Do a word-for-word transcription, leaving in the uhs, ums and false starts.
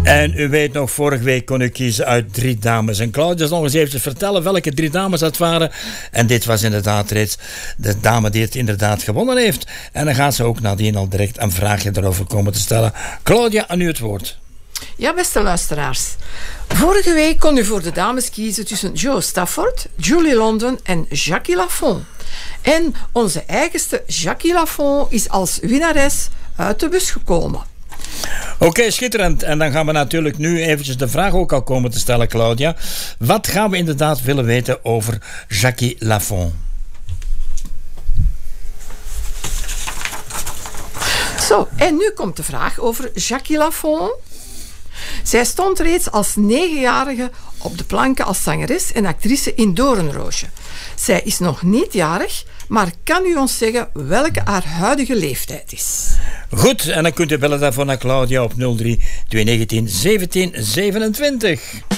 En u weet nog, vorige week kon u kiezen uit drie dames. En Claudia zal nog eens eventjes vertellen welke drie dames dat waren. En dit was inderdaad reeds de dame die het inderdaad gewonnen heeft. En dan gaat ze ook nadien al direct een vraagje erover komen te stellen. Claudia, aan u het woord. Ja, beste luisteraars. Vorige week kon u voor de dames kiezen tussen Jo Stafford, Julie London en Jackie Lafont. En onze eigenste Jackie Lafont is als winnares uit de bus gekomen. Oké, okay, schitterend. En dan gaan we natuurlijk nu eventjes de vraag ook al komen te stellen, Claudia. Wat gaan we inderdaad willen weten over Jackie Lafont? Zo, en nu komt de vraag over Jackie Lafont. Zij stond reeds als negenjarige op de planken als zangeres en actrice in Doornroosje. Zij is nog niet jarig, maar kan u ons zeggen welke haar huidige leeftijd is? Goed, en dan kunt u bellen daarvoor naar Claudia op nul drie twee negentien zeventien zevenentwintig.